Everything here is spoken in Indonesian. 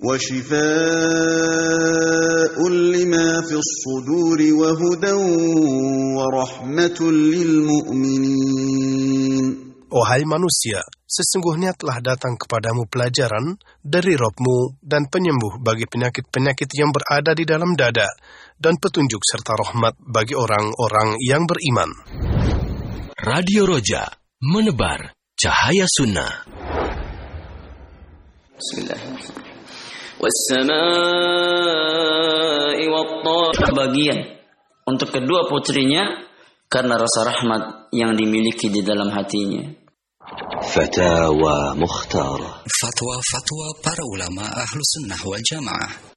وشفاء لما في الصدور وهدى ورحمة للمؤمنين. Wahai manusia, sesungguhnya telah datang kepadamu pelajaran dari Rabb-Mu dan penyembuh bagi penyakit-penyakit yang berada di dalam dada, dan petunjuk serta rahmat bagi orang-orang yang beriman. Radio Roja, menebar cahaya sunnah. Bismillahirrahmanirrahim. Wassama'i wat-tariq. Bagian untuk kedua putrinya karena rasa rahmat yang dimiliki di dalam hatinya. Fatwa Mukhtar. Fatwa para ulama Ahlus Sunnah wal Jamaah.